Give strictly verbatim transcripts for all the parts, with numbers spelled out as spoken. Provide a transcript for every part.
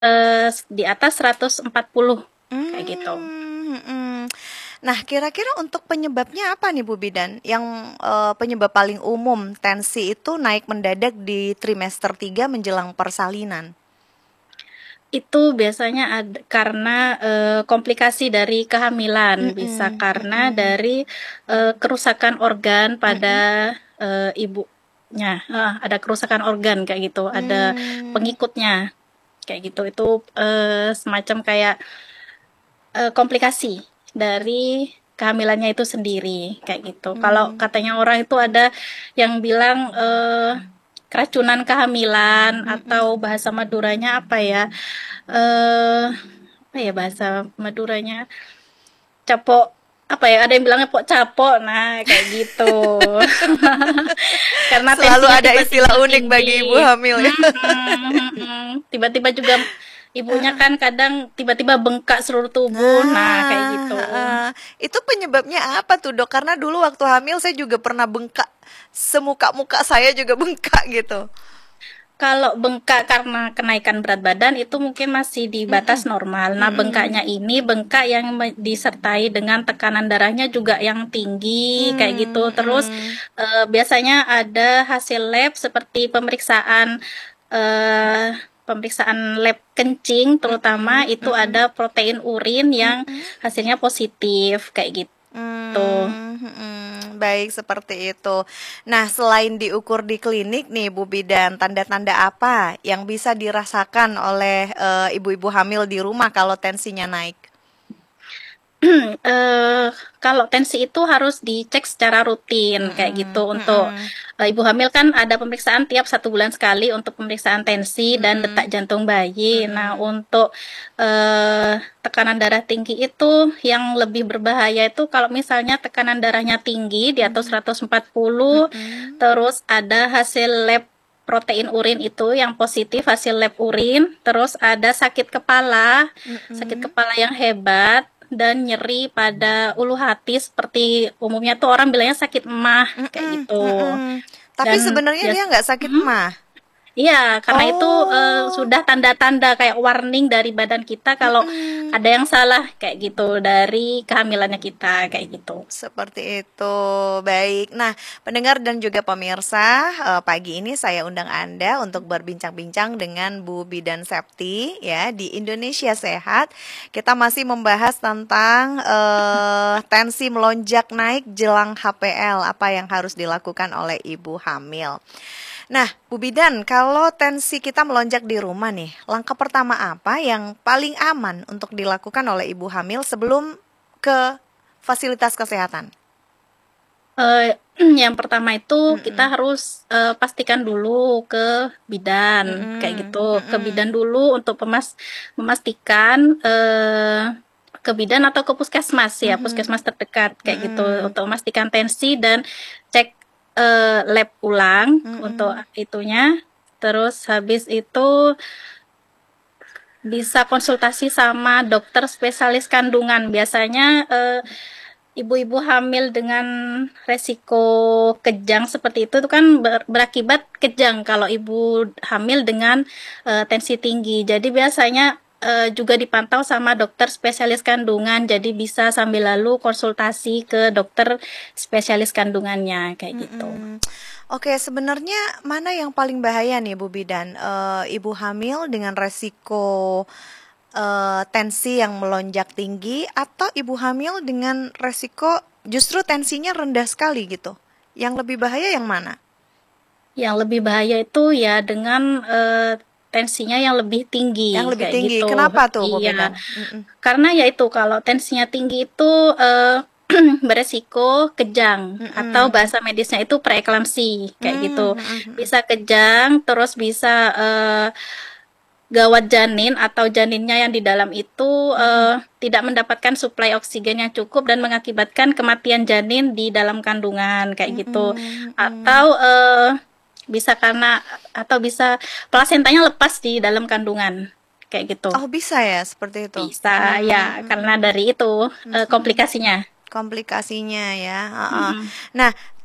eh, di atas seratus empat puluh kayak gitu. Hmm, mm. Nah, kira-kira untuk penyebabnya apa nih Bu Bidan? Yang eh, penyebab paling umum tensi itu naik mendadak di trimester tiga menjelang persalinan. Itu biasanya ada karena eh, komplikasi dari kehamilan, bisa Mm-mm, karena mm-mm, dari eh, kerusakan organ pada mm-mm. eh, ibunya. Ah, ada kerusakan organ kayak gitu, ada Hmm, pengikutnya kayak gitu. Itu eh, semacam kayak eh, komplikasi dari kehamilannya itu sendiri kayak gitu. Kalau hmm, katanya orang itu ada yang bilang eh, keracunan kehamilan atau mm-mm. bahasa Maduranya apa ya? Eh apa ya bahasa Maduranya? Capok apa ya? Ada yang bilangnya pok capok. Nah, kayak gitu. Karena Selalu tensinya ada tiba-tiba istilah unik bagi ibu tinggi. hamil ya. Hmm, hmm, hmm. Tiba-tiba juga ibunya kan kadang tiba-tiba bengkak seluruh tubuh. Nah, kayak Nah, gitu. heeh. Itu penyebabnya apa tuh dok? Karena dulu waktu hamil saya juga pernah bengkak, semuka-muka saya juga bengkak gitu. Kalau bengkak karena kenaikan berat badan itu mungkin masih di batas Mm-mm, normal. Nah, mm-mm, bengkaknya ini bengkak yang me- disertai dengan tekanan darahnya juga yang tinggi kayak gitu. Terus mm-mm, eh, biasanya ada hasil lab seperti pemeriksaan eh, pemeriksaan lab kencing terutama mm-mm, itu mm-mm, ada protein urin yang mm-mm. hasilnya positif kayak gitu. Hmm, mm-mm. Baik seperti itu. Nah, selain diukur di klinik nih Bu Bidan, tanda-tanda apa yang bisa dirasakan oleh eh, ibu-ibu hamil di rumah kalau tensinya naik? eh kalau tensi itu harus dicek secara rutin kayak gitu Mm-mm, untuk mm-mm, eh, ibu hamil kan ada pemeriksaan tiap satu bulan sekali untuk pemeriksaan tensi dan detak mm-mm, jantung bayi. Nah mm-mm, untuk eh, tekanan darah tinggi itu yang lebih berbahaya itu kalau misalnya tekanan darahnya tinggi di atas mm-mm, seratus empat puluh, mm-mm, terus ada hasil lab protein urin itu yang positif hasil lab urin, terus ada sakit kepala, sakit mm-mm. kepala yang hebat dan nyeri pada ulu hati seperti umumnya tuh orang bilangnya sakit emah kayak Mhm, gitu. mhm. Tapi Dan sebenarnya bias dia nggak sakit mhm. mah? Iya, karena itu eh, Oh, sudah tanda-tanda kayak warning dari badan kita kalau mhm. ada yang salah kayak gitu dari kehamilannya kita kayak gitu. Seperti itu. Baik. Nah, pendengar dan juga pemirsa, eh, pagi ini saya undang Anda untuk berbincang-bincang dengan Bu Bidan Septi ya di Indonesia Sehat. Kita masih membahas tentang eh, tensi melonjak naik jelang H P L, apa yang harus dilakukan oleh ibu hamil. Nah, Bu Bidan, kalau tensi kita melonjak di rumah nih, langkah pertama apa yang paling aman untuk dilakukan oleh ibu hamil sebelum ke fasilitas kesehatan? Eh, yang pertama itu kita Mhm, harus eh, pastikan dulu ke bidan kayak mhm, gitu, ke bidan mhm, dulu untuk pemas memastikan eh, ke bidan atau ke puskesmas ya, mhm, puskesmas terdekat kayak gitu mhm, untuk memastikan tensi dan cek eh, lab ulang untuk mhm, itunya. Terus habis itu bisa konsultasi sama dokter spesialis kandungan. Biasanya eh, ibu-ibu hamil dengan resiko kejang seperti itu tuh kan ber- berakibat kejang kalau ibu hamil dengan eh, tensi tinggi. Jadi biasanya eh, juga dipantau sama dokter spesialis kandungan. Jadi bisa sambil lalu konsultasi ke dokter spesialis kandungannya kayak gitu. mhm. Oke, sebenarnya mana yang paling bahaya nih Bu Bidan? Eh, ibu hamil dengan resiko eh, tensi yang melonjak tinggi atau ibu hamil dengan resiko justru tensinya rendah sekali gitu? Yang lebih bahaya yang mana? Yang lebih bahaya itu ya dengan eh, tensinya yang lebih Yang tinggi lebih kayak tinggi. gitu. Kenapa tuh Bu Iya. Bidan? Mhm, Karena ya itu kalau tensinya tinggi itu eh, beresiko kejang atau mhm, bahasa medisnya itu preeklamsi kayak gitu. mmm, mhm, mhm, Bisa kejang, terus bisa eh, gawat janin atau janinnya yang di dalam itu mhm, eh, tidak mendapatkan suplai oksigen yang cukup dan mengakibatkan kematian janin di dalam kandungan kayak gitu. mhm, Atau mhm. eh, bisa karena atau bisa plasentanya lepas di dalam kandungan kayak gitu. Oh bisa ya seperti itu? Bisa ya, Mmm, karena mhm, dari itu eh, mhm. komplikasinya. Komplikasinya ya, heeh. Mm-mm. Nah,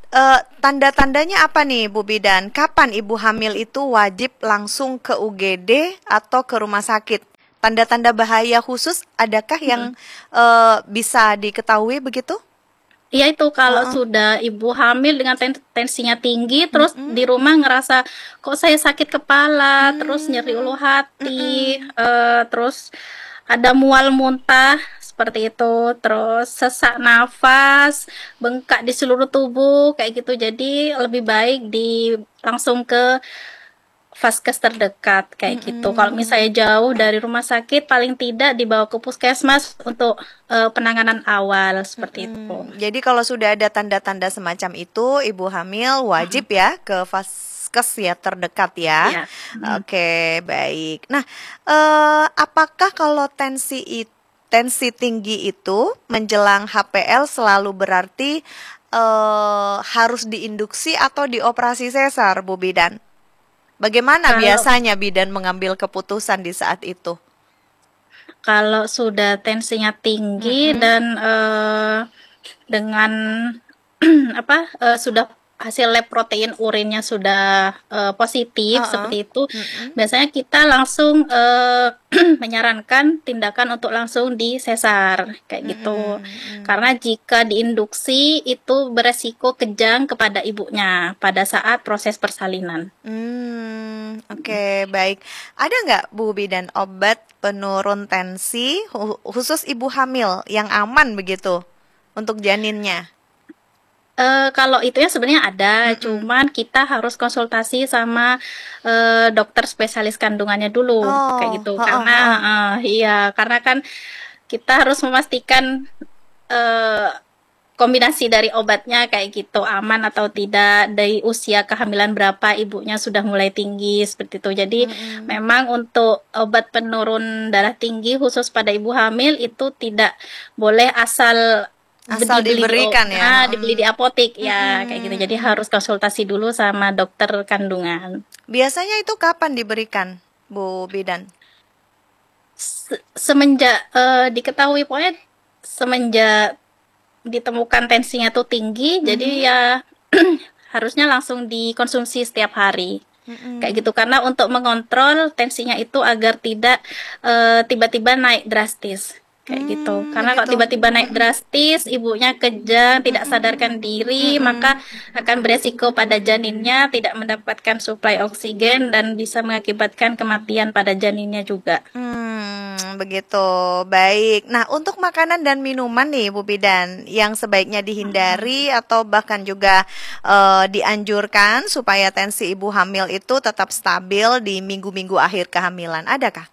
eh, tanda-tandanya apa nih Bu Bidan? Kapan ibu hamil itu wajib langsung ke U G D atau ke rumah sakit? Tanda-tanda bahaya khusus adakah yang Mm. eh, bisa diketahui begitu? Iya itu kalau Heeh. sudah ibu hamil dengan ten- tensinya tinggi, terus Mm-mm. di rumah ngerasa kok saya sakit kepala, terus nyeri ulu Hmm. hati, Mm-mm. eh, terus ada mual muntah seperti itu, terus sesak nafas, bengkak di seluruh tubuh kayak gitu. Jadi lebih baik di langsung ke vaskes terdekat kayak gitu. Kalau misalnya Mm-mm. jauh dari rumah sakit, paling tidak dibawa ke puskesmas untuk eh, penanganan awal seperti itu. Mm-mm. Jadi kalau sudah ada tanda-tanda semacam itu, ibu hamil wajib Mm-mm. ya ke vaskes ya terdekat ya. Ya. Mm. Oke, baik. Nah, eh, apakah kalau tensi it- tensi tinggi itu menjelang H P L selalu berarti eh, harus diinduksi atau dioperasi sesar, Bu Bidan? Bagaimana Kalau biasanya bidan mengambil keputusan di saat itu? kalau sudah tensinya tinggi Mm-mm. dan eh, dengan apa eh, sudah hasil lab protein urinnya sudah eh, positif Uh-uh. seperti itu, Mm-mm. biasanya kita langsung eh, menyarankan tindakan untuk langsung di sesar kayak gitu. Mm-mm. Karena jika diinduksi itu beresiko kejang kepada ibunya pada saat proses persalinan. Hmm, oke, baik. Ada nggak Bu Bidan obat penurun tensi hu- khusus ibu hamil yang aman begitu untuk janinnya? Eh, kalau itu ya sebenarnya ada, Mm-mm. cuman kita harus konsultasi sama eh, dokter spesialis kandungannya dulu, kayak Oh, gitu. heeh, Karena heeh. eh, iya, karena kan kita harus memastikan eh, kombinasi dari obatnya kayak gitu aman atau tidak, dari usia kehamilan berapa ibunya sudah mulai tinggi seperti itu. Jadi Mm-mm. memang untuk obat penurun darah tinggi khusus pada ibu hamil itu tidak boleh asal Asal dibeli di o- diberikan ya. ah, dibeli di Mm. apotek ya kayak gitu. Mm-mm, Jadi mm-mm. harus konsultasi dulu sama dokter kandungan. Biasanya itu kapan diberikan, Bu Bidan? Se- semenjak eh, diketahui pokoknya semenjak ditemukan tensinya tuh tinggi, jadi Mhm. ya harusnya langsung dikonsumsi setiap hari. Kayak Mm-mm. gitu karena untuk mengontrol tensinya itu agar tidak eh, tiba-tiba naik drastis. Kayak gitu. Hmm, Karena kalau begitu. tiba-tiba naik drastis, ibunya kejang, tidak Mm-mm. sadarkan diri, maka Mm-mm. akan beresiko pada janinnya, tidak mendapatkan suplai oksigen dan bisa mengakibatkan kematian pada janinnya juga. Hmm, begitu. Baik. Nah, untuk makanan dan minuman nih, Bu Bidan, yang sebaiknya dihindari atau bahkan juga eh, dianjurkan supaya tensi ibu hamil itu tetap stabil di minggu-minggu akhir kehamilan. Adakah?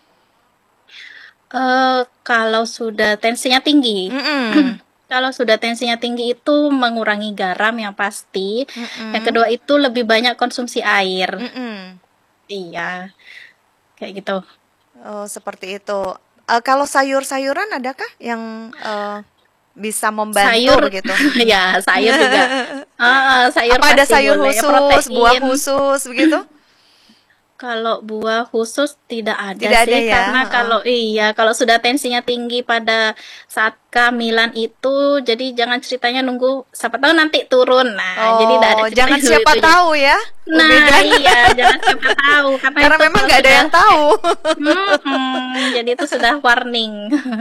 Eh, kalau sudah tensinya tinggi, Mm-mm. kalau sudah tensinya tinggi itu mengurangi garam yang pasti. Yang Mm-mm. kedua itu lebih banyak konsumsi air. Mm-mm. Iya, kayak gitu. Oh, seperti itu. Eh, kalau sayur-sayuran adakah yang eh, bisa membantu Sayur, begitu? ya sayur juga. Ah, sayur Apa ada pasti sayur boleh. khusus, buah Protein. khusus begitu? Kalau buah khusus tidak ada Tidak ada sih, ya? karena Heeh. kalau iya, kalau sudah tensinya tinggi pada saat kehamilan itu, jadi jangan ceritanya nunggu, siapa tahu nanti turun. Nah, jadi tidak ada Oh, jangan ceritanya siapa itu. tahu ya, Bu Nah, Bidan. iya, jangan siapa tahu, karena Karena itu memang kalau nggak ada sudah, yang tahu. mm-mm, jadi itu sudah warning.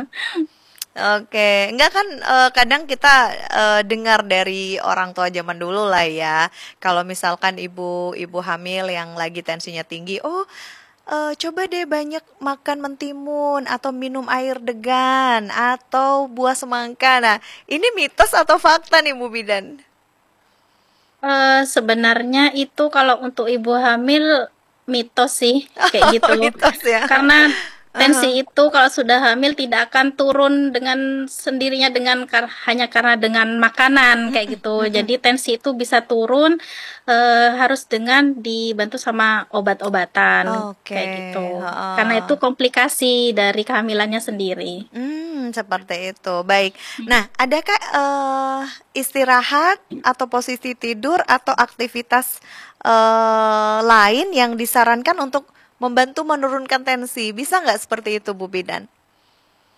Oke, enggak kan eh, kadang kita eh, dengar dari orang tua zaman dulu lah ya. Kalau misalkan ibu-ibu hamil yang lagi tensinya tinggi, oh eh, coba deh banyak makan mentimun atau minum air degan atau buah semangka. Nah, ini mitos atau fakta nih Bu Bidan? Eh, sebenarnya itu kalau untuk ibu hamil mitos sih, kayak gitu. Mitos ya. Karena tensi Aha. itu kalau sudah hamil tidak akan turun dengan sendirinya dengan kar- hanya karena dengan makanan kayak Mm-mm, gitu. mm-mm. Jadi tensi itu bisa turun eh, harus dengan dibantu sama obat-obatan Oke, kayak gitu. Karena itu heeh. komplikasi dari kehamilannya sendiri. Hmm, seperti itu. Baik. Nah, adakah eh, istirahat atau posisi tidur atau aktivitas eh, lain yang disarankan untuk membantu menurunkan tensi? Bisa nggak seperti itu, Bu Bidan?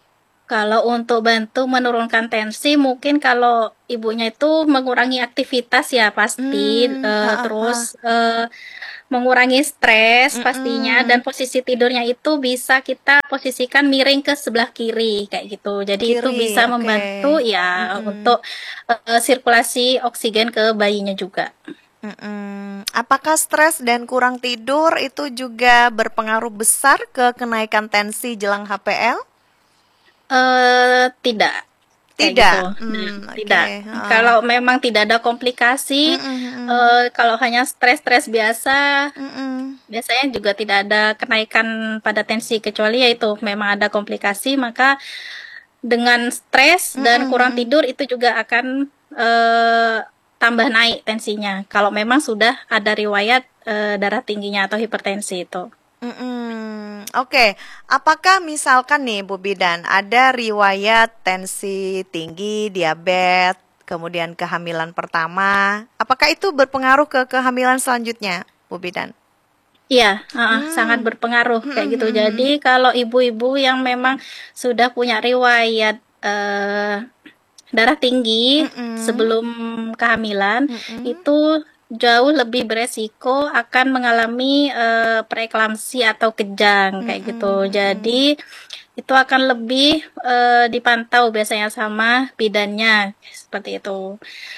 Kalau untuk bantu menurunkan tensi, mungkin kalau ibunya itu mengurangi aktivitas ya pasti, Hmm, eee, heeh heeh. terus, eee, mengurangi stres pastinya dan Mhm. posisi tidurnya itu bisa kita posisikan miring ke sebelah kiri, kayak gitu. Jadi itu Kiri, bisa oke. membantu ya Mhm. untuk, eee, sirkulasi oksigen ke bayinya juga. Mhm. Apakah stres dan kurang tidur itu juga berpengaruh besar ke kenaikan tensi jelang H P L? Eee, tidak, kayak gitu. Tidak? Nah, Mmm, oke, tidak. heeh. Kalau memang tidak ada komplikasi, Mhm mhm. eee, kalau hanya stres-stres biasa, Mhm. biasanya juga tidak ada kenaikan pada tensi, kecuali ya itu memang ada komplikasi, maka dengan stres dan Mhm kurang mhm. tidur itu juga akan, eee, tambah naik tensinya, kalau memang sudah ada riwayat, eee, darah tingginya atau hipertensi itu. Mhm, oke. Apakah misalkan nih Bu Bidan, ada riwayat tensi tinggi, diabetes, kemudian kehamilan pertama, apakah itu berpengaruh ke kehamilan selanjutnya, Bu Bidan? Iya, heeh, sangat Mmm, berpengaruh mhm kayak gitu. mhm Jadi mhm. kalau ibu-ibu yang memang sudah punya riwayat, eee, darah tinggi Mhm. sebelum kehamilan, Mhm. itu jauh lebih beresiko akan mengalami, eee, preeklamsi atau kejang, kayak gitu. Mhm mhm. Jadi itu akan lebih, eee, dipantau biasanya sama bidannya, seperti itu.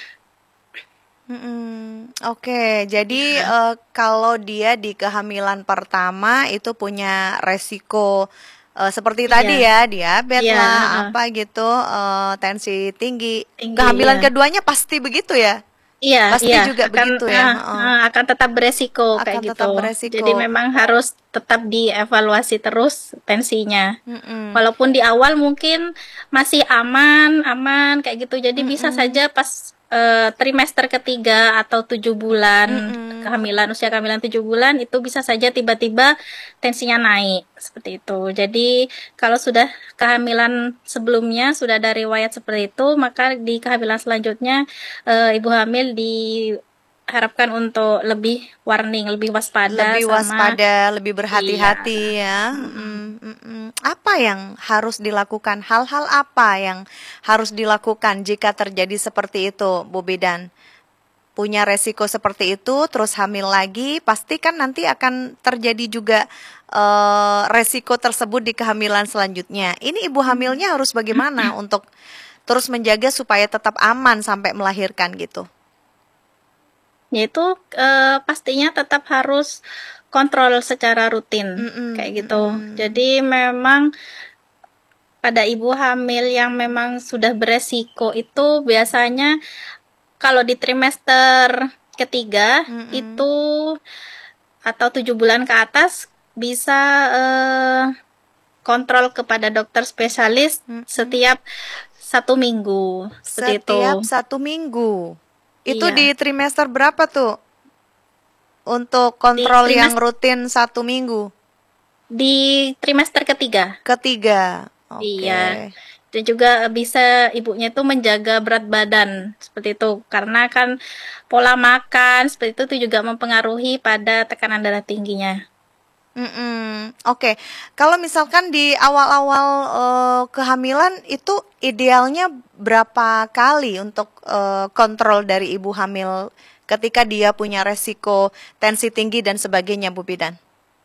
Mhm, oke. Jadi, Iya. eee, kalau dia di kehamilan pertama itu punya resiko, eee, seperti Iya. tadi ya, diabetes Iya, lah, heeh. apa gitu, eee, tensi tinggi. Tinggi, Kehamilan iya. keduanya pasti begitu ya? Iya iya, Pasti juga akan begitu ya? heeh Heeh. heeh, akan tetap beresiko kayak Akan gitu. tetap Jadi beresiko. memang harus tetap dievaluasi terus tensinya. Mhm. Walaupun di awal mungkin masih aman aman kayak gitu, jadi bisa Mhm. saja pas, eee, trimester ketiga atau tujuh bulan Mhm. kehamilan, usia kehamilan tujuh bulan, itu bisa saja tiba-tiba tensinya naik, seperti itu. Jadi kalau sudah kehamilan sebelumnya sudah ada riwayat seperti itu, maka di kehamilan selanjutnya, eee, ibu hamil diharapkan untuk lebih warning, lebih waspada Lebih sama waspada, lebih iya, berhati-hati ya, mhm. mhm mhm. Apa yang harus dilakukan? Hal-hal apa yang harus dilakukan jika terjadi seperti itu, Bu Bidan? Punya resiko seperti itu, terus hamil lagi, pasti kan nanti akan terjadi juga, eee, resiko tersebut di kehamilan selanjutnya. Ini ibu Mmm. hamilnya harus bagaimana untuk terus menjaga supaya tetap aman sampai melahirkan gitu? Ya itu, eee, pastinya tetap harus kontrol secara rutin, Mhm kayak gitu. mhm. Jadi memang pada ibu hamil yang memang sudah beresiko itu biasanya kalau di trimester ketiga Mhm. itu atau tujuh bulan ke atas bisa, eee, kontrol kepada dokter spesialis Mhm. setiap satu minggu, seperti Setiap itu. satu minggu. Itu Iya. di trimester berapa tuh? Untuk Di kontrol yang trimes rutin satu minggu? Di trimester ketiga. Ketiga, Iya, oke. dan juga bisa ibunya itu menjaga berat badan, seperti itu. Karena kan pola makan seperti itu tuh juga mempengaruhi pada tekanan darah tingginya. Mhm, oke. Kalau misalkan di awal-awal, eee, kehamilan itu idealnya berapa kali untuk, eee, kontrol dari ibu hamil ketika dia punya resiko tensi tinggi dan sebagainya, Bu Bidan?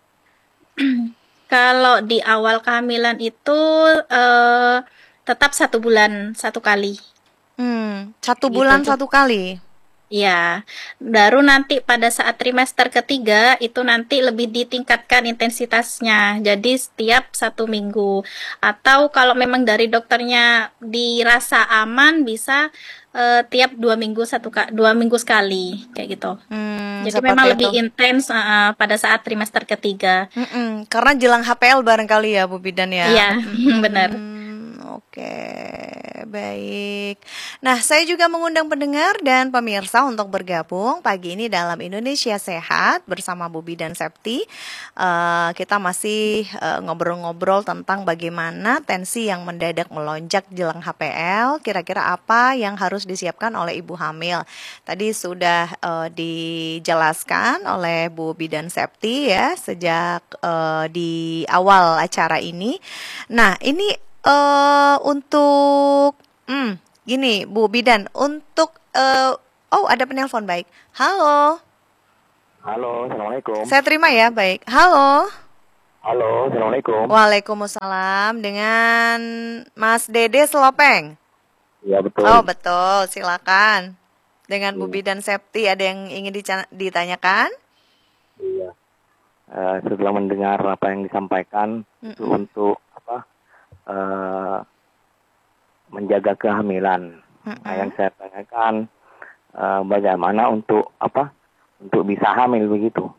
Kalau di awal kehamilan itu, eee, tetap satu bulan satu kali. Mmm, satu Kayak gitu bulan tuh. satu kali? Iya, baru nanti pada saat trimester ketiga, itu nanti lebih ditingkatkan intensitasnya, jadi setiap satu minggu. Atau kalau memang dari dokternya dirasa aman, bisa, eee, tiap dua minggu satu ka dua minggu sekali, kayak gitu. Mmm, Jadi memang seperti lebih itu. intens heeh, pada saat trimester ketiga. Mhm, karena jelang H P L barangkali ya, Bu Bidan ya? Iya, benar. Mhm, oke, baik. Nah, saya juga mengundang pendengar dan pemirsa untuk bergabung pagi ini dalam Indonesia Sehat bersama Bu Bidan Septi. Eee, kita masih, eee, ngobrol-ngobrol tentang bagaimana tensi yang mendadak melonjak jelang H P L, kira-kira apa yang harus disiapkan oleh ibu hamil. Tadi sudah, eee, dijelaskan oleh Bu Bidan Septi ya, sejak, eee, di awal acara ini. Nah, ini eh untuk hmm, gini Bu Bidan, untuk eh oh ada penelpon, baik. Halo. Halo, Assalamualaikum. Saya terima ya, baik. Halo. Halo, Assalamualaikum. Waalaikumsalam, dengan Mas Dede Selopeng. Ya, betul. Oh betul, silakan. Dengan Bu Iya. Bidan Septi, ada yang ingin dica- ditanyakan? Iya. Eh, setelah mendengar apa yang disampaikan itu Mm-mm. untuk apa eh, menjaga kehamilan. Nah, Mm-mm. yang saya tanyakan eh, bagaimana untuk apa untuk bisa hamil begitu?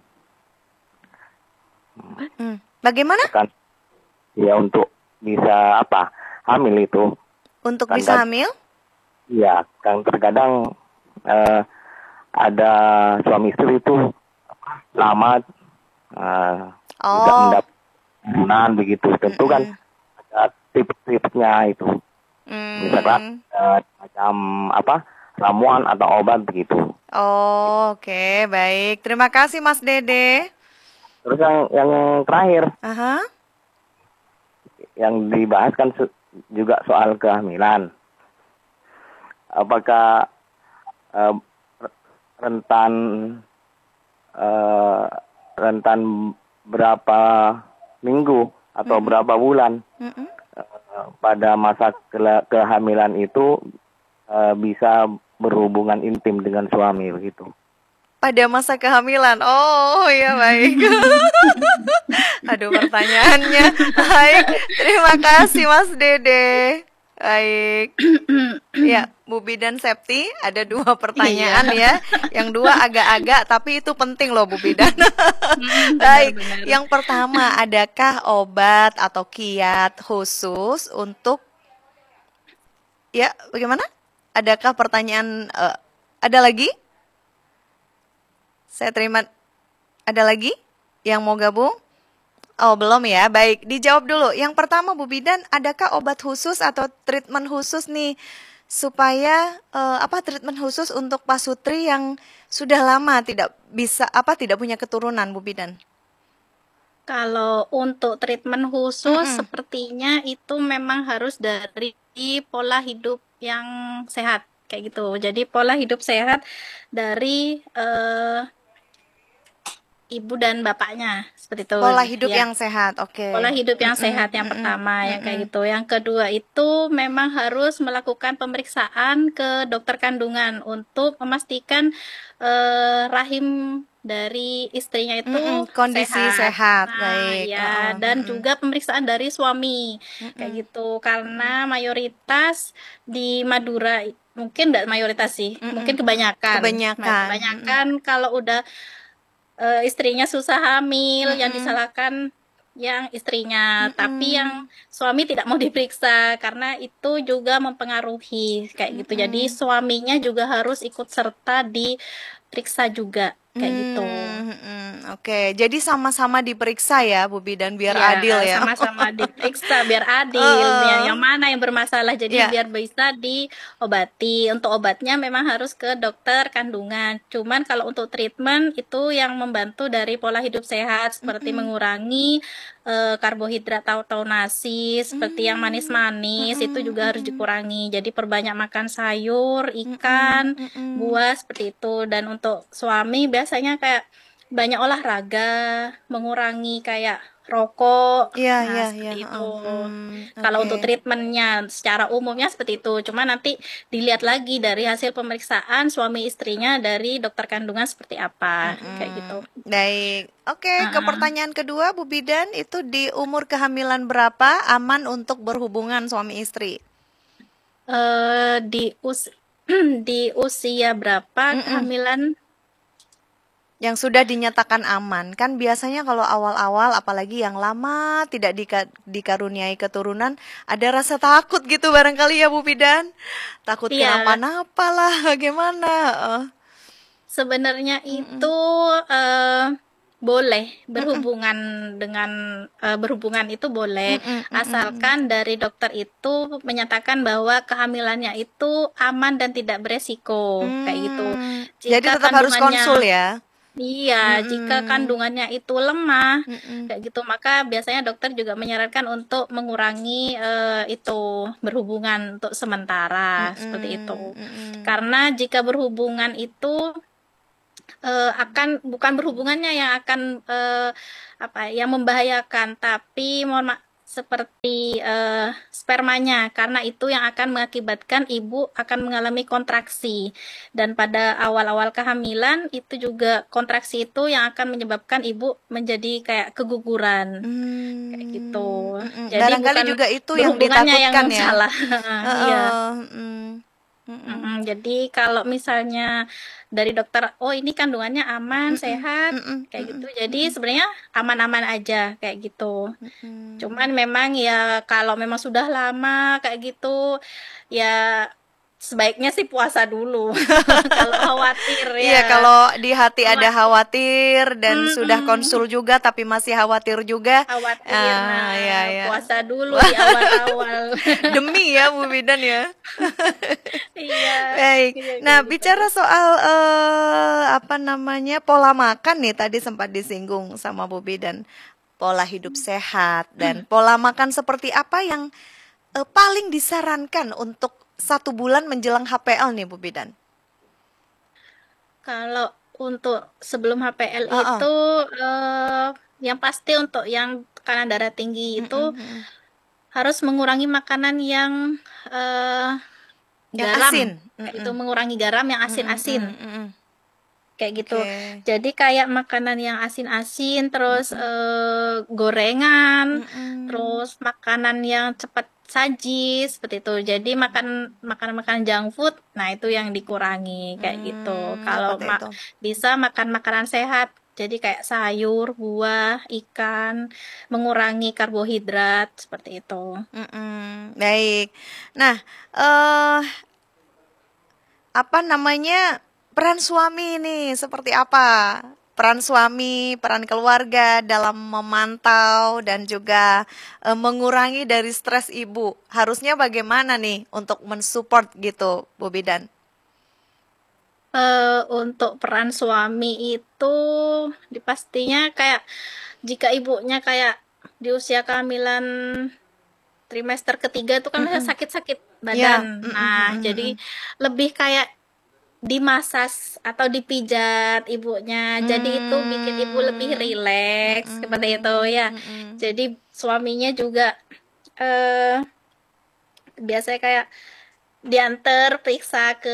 Hmm. Bagaimana? Kan ya untuk bisa apa hamil itu? Untuk Kan bisa kad- hamil? Ya, kan terkadang eh, ada suami istri itu lama eh, tidak Oh. mendapat keturunan begitu. Tentu kan Mm-mm. ada tips-tipsnya itu. Misalkan Hmm. eh, macam apa ramuan atau obat begitu. Oh, oke, baik. Terima kasih Mas Dede. Terus yang yang terakhir Aha. yang dibahas kan se- juga soal kehamilan. Apakah eh, rentan eh, rentan berapa minggu atau Mm-mm. berapa bulan Mm-mm. eh, pada masa kela- kehamilan itu eh, bisa berhubungan intim dengan suami begitu. Pada masa kehamilan. Oh, ya baik. Aduh, pertanyaannya. Baik, terima kasih Mas Dede. Baik. Ya, Bu Bidan Septi, ada dua pertanyaan ya. Yang dua agak-agak, tapi itu penting loh Bu Bidan. Hmm, Baik, benar-benar. yang pertama, adakah obat atau kiat khusus untuk, ya bagaimana? Adakah pertanyaan, eh, ada lagi? Saya terima, ada lagi yang mau gabung? Oh, belum ya. Baik, dijawab dulu. Yang pertama Bu Bidan, adakah obat khusus atau treatment khusus nih supaya eh, apa treatment khusus untuk pasutri yang sudah lama tidak bisa apa tidak punya keturunan, Bu Bidan? Kalau untuk treatment khusus, Mm-mm. sepertinya itu memang harus dari pola hidup yang sehat, kayak gitu. Jadi pola hidup sehat dari eh, ibu dan bapaknya, seperti itu. Pola hidup Ya, yang sehat, oke. pola hidup yang Mm-mm, sehat yang mm-mm, pertama, yang kayak mm-mm. gitu. Yang kedua itu memang harus melakukan pemeriksaan ke dokter kandungan untuk memastikan eh, rahim dari istrinya itu Mm-mm, kondisi sehat. sehat, Nah, baik. ya, Oh, dan mm-mm, juga pemeriksaan dari suami, kayak mm-mm, gitu. Karena mayoritas di Madura, mungkin tidak mayoritas sih, mungkin mm-mm. kebanyakan. Ma- Kebanyakan. Mm-mm, Kebanyakan kalau udah eh, istrinya susah hamil, yang mm-mm, disalahkan yang istrinya, tapi yang mm-mm, suami tidak mau diperiksa karena itu juga mempengaruhi, kayak gitu. Jadi mm-mm. suaminya juga harus ikut serta diperiksa juga, kayak gitu. Hmm, hmm, oke. Jadi sama-sama diperiksa ya, Bu Bidan, biar Iya, adil ya. sama-sama diperiksa biar adil. Yang, Heeh. yang mana yang bermasalah, jadi Ya. biar bisa diobati. Untuk obatnya memang harus ke dokter kandungan. Cuman kalau untuk treatment itu yang membantu dari pola hidup sehat, seperti Mm-mm. mengurangi eh, karbohidrat atau nasi, seperti yang Hmm, manis-manis itu mm-mm, juga harus mm-mm, dikurangi. Jadi perbanyak makan sayur, mm-mm, ikan, mm-mm. buah seperti itu. Dan untuk suami biasanya kayak banyak olahraga, mengurangi kayak rokok. Iya, Nah, iya, iya. seperti itu. heeh. Hmm, Kalau oke. untuk treatmentnya secara umumnya seperti itu. Cuma nanti dilihat lagi dari hasil pemeriksaan suami istrinya dari dokter kandungan seperti apa, kayak gitu. Mm-mm. Baik. Oke, ke Ah, pertanyaan kedua, Bu Bidan, itu di umur kehamilan berapa aman untuk berhubungan suami istri? eh, di us di usia berapa Mm-mm. kehamilan? Yang sudah dinyatakan aman. Kan biasanya kalau awal-awal, apalagi yang lama tidak dika- dikaruniai keturunan, ada rasa takut gitu barangkali ya Bu Bidan. Takut Iya, kenapa-napa lah, bagaimana? Heeh. sebenarnya Mm-mm. itu eh, boleh Mm-mm. berhubungan dengan eh, berhubungan itu boleh, Mm-mm, mm-mm. asalkan dari dokter itu menyatakan bahwa kehamilannya itu aman dan tidak beresiko, kayak gitu. Hmm, jadi Jika tetap harus kandungannya konsul ya. Iya, jika Mm-mm. kandungannya itu lemah, Mm-mm. kayak gitu, maka biasanya dokter juga menyarankan untuk mengurangi eh, itu berhubungan untuk sementara, seperti Mm-mm. itu. Mm-mm. Karena jika berhubungan itu eh, akan bukan berhubungannya yang akan eh, apa yang membahayakan, tapi mohon maaf seperti eh, spermanya, karena itu yang akan mengakibatkan ibu akan mengalami kontraksi, dan pada awal-awal kehamilan itu juga kontraksi itu yang akan menyebabkan ibu menjadi kayak keguguran kayak Hmm, gitu. mm-mm. Jadi Barangkali bukan juga itu yang berhubungannya yang ditakutkan ya. salah. Iya. Heeh, mm-mm. Mm-mm. Mm-mm. Jadi kalau misalnya dari dokter, oh ini kandungannya aman, Mm-mm. sehat, Mm-mm. kayak gitu. Mm-mm. Jadi Mm-mm. sebenarnya aman-aman aja kayak gitu. Cuman Mm-mm. memang ya kalau memang sudah lama kayak gitu, ya sebaiknya sih puasa dulu. Kalau khawatir ya. Iya, kalau di hati ada Khawatir. khawatir dan sudah konsul Mm-mm. juga tapi masih khawatir juga. Khawatir. Ah, ya Nah, ya. puasa dulu di awal-awal. Demi ya Bu Bidan ya. Iya, Baik. iya, Nah, kayak gitu. bicara soal eh, apa namanya pola makan nih tadi sempat disinggung sama Bu Bidan. Pola hidup sehat dan pola makan seperti apa yang eh, paling disarankan untuk satu bulan menjelang H P L nih Bu Bidan? Kalau untuk sebelum H P L Heeh. itu eh, yang pasti untuk yang tekanan darah tinggi itu Mm-mm, mm-mm. harus mengurangi makanan yang eh, Yang garam, asin. kayak itu Mm-mm. mengurangi garam yang Mm-mm, asin-asin mm-mm, mm-mm. kayak gitu. Oke. Jadi kayak makanan yang asin-asin, terus Mm-mm, eh, gorengan, mm-mm, terus makanan yang cepat saji seperti itu. Jadi makan makanan-makanan junk food, nah itu yang dikurangi kayak gitu. mm, Kalau seperti ma- itu. bisa makan makanan sehat, jadi kayak sayur, buah, ikan, mengurangi karbohidrat seperti itu. Mm-mm. Baik. Nah, eh apa namanya peran suami ini seperti apa? Peran suami, peran keluarga dalam memantau dan juga eh, mengurangi dari stres ibu. Harusnya bagaimana nih untuk mensupport gitu, Bu Bidan? Eh, untuk peran suami itu dipastinya kayak jika ibunya kayak di usia kehamilan trimester ketiga itu kan biasanya Mm-mm. sakit-sakit badan. Ya, mm-mm, Nah, mm-mm, jadi mm-mm. lebih kayak dimasas atau dipijat ibunya. Jadi itu bikin ibu lebih Hmm, rileks seperti itu mm-mm, ya. mm-mm, Jadi suaminya juga eh biasanya kayak diantar periksa ke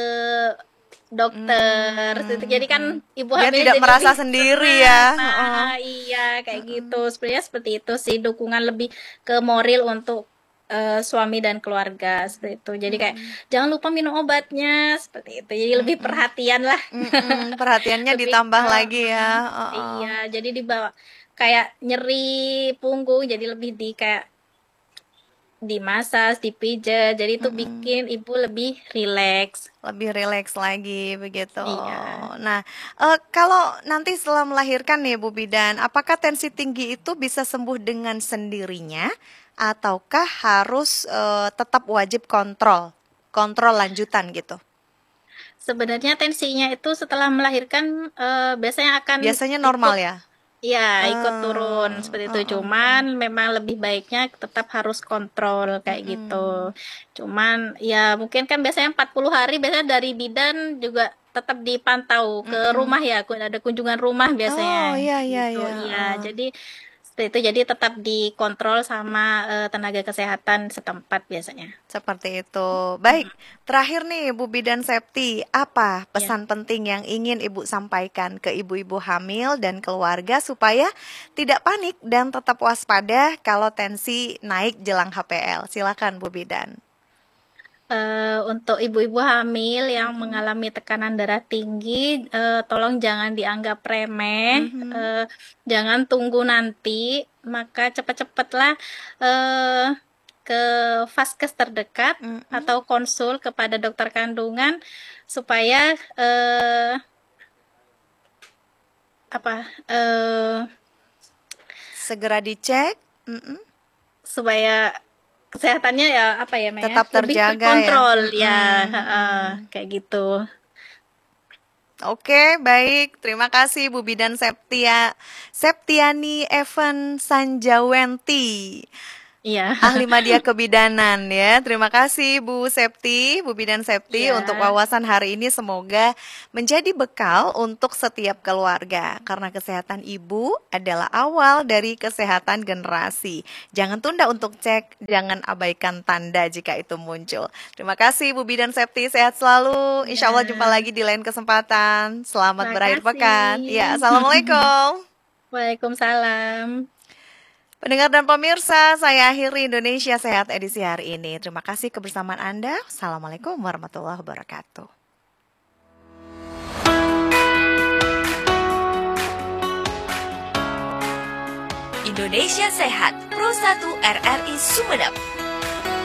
dokter. mm, Jadi kan mm. ibu Dia hamil tidak jadi lebih merasa sendiri tenang. ya. Heeh. Nah, iya kayak gitu. Sebenarnya seperti itu sih dukungan lebih ke moral untuk eh, suami dan keluarga seperti itu. Jadi kayak Mm-mm, jangan lupa minum obatnya seperti itu. Jadi lebih mm-mm, perhatian lah. mm-mm. Perhatiannya Lebih ditambah eh, lagi ya. eh, Heeh. iya, jadi dibawa kayak nyeri punggung jadi lebih di kayak dimasas, dipijat. Jadi itu Mm-mm. bikin ibu lebih rileks. Lebih rileks lagi begitu. Iya. Nah, eh, kalau nanti setelah melahirkan nih Bu Bidan, apakah tensi tinggi itu bisa sembuh dengan sendirinya ataukah harus eh, tetap wajib kontrol, kontrol lanjutan gitu? Sebenarnya tensinya itu setelah melahirkan eh, biasanya akan Biasanya normal ikut ya? ya ikut turun Eh, seperti itu. uh-uh. Cuman memang lebih baiknya tetap harus kontrol kayak gitu. Mm-mm. Cuman ya mungkin kan biasanya empat puluh hari biasanya dari bidan juga tetap dipantau ke Mm-mm. rumah ya. Ada kunjungan rumah biasanya Oh iya iya gitu. iya. Iya, Uh. jadi seperti itu jadi tetap dikontrol sama eh, tenaga kesehatan setempat biasanya. Seperti itu. Baik, terakhir nih Bu Bidan Septi, apa Ya. pesan penting yang ingin Ibu sampaikan ke ibu-ibu hamil dan keluarga supaya tidak panik dan tetap waspada kalau tensi naik jelang H P L? Silakan Bu Bidan. Eh, untuk ibu-ibu hamil yang Mm-mm. mengalami tekanan darah tinggi, eh, tolong jangan dianggap remeh, Mhm. eh, jangan tunggu nanti, maka cepat-cepatlah eh, ke vaskes terdekat Mm-mm. atau konsul kepada dokter kandungan supaya eh, apa eh, Segera dicek. Mm-mm. supaya kesehatannya ya apa ya Maya Tetap lebih terjaga ya. terkontrol ya, Mm-mm. heeh, Mm-mm. kayak gitu. Oke, baik. Terima kasih Bu Bidan Septia Septiani Evan Sanjawenti, Iya. ahli media kebidanan ya. Terima kasih Bu Septi, Bu Bidan Septi Iya. untuk wawasan hari ini, semoga menjadi bekal untuk setiap keluarga karena kesehatan ibu adalah awal dari kesehatan generasi. Jangan tunda untuk cek, jangan abaikan tanda jika itu muncul. Terima kasih Bu Bidan Septi, sehat selalu. Insya Allah jumpa lagi di lain kesempatan. Selamat berakhir pekan. Ya, assalamualaikum. Waalaikumsalam. Pendengar dan pemirsa, saya akhiri Indonesia Sehat edisi hari ini. Terima kasih kebersamaan Anda. Assalamualaikum warahmatullahi wabarakatuh. Indonesia Sehat Pro satu R R I Sumeneb.